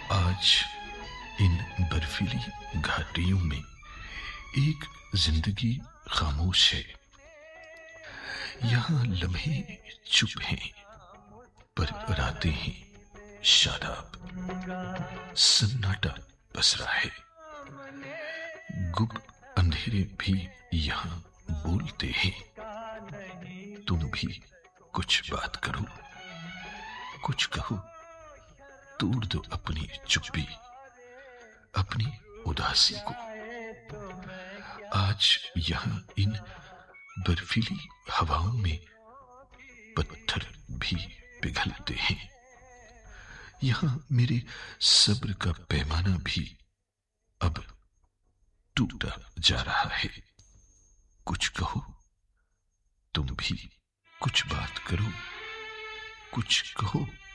आज इन बर्फीली घाटियों में एक जिंदगी खामोश है। यहाँ लम्हे चुप हैं, पर रातें हैं शादाब। सन्नाटा पसरा है, गुप अंधेरे भी यहाँ बोलते हैं। तुम भी कुछ बात करो, कुछ कहो, तोड़ दो अपनी चुप्पी, अपनी उदासी को। आज यहाँ इन बर्फीली हवाओं में पत्थर भी पिघलते हैं। यहाँ मेरे सब्र का पैमाना भी अब टूटा जा रहा है। कुछ कहो, तुम भी कुछ बात करो, कुछ कहो।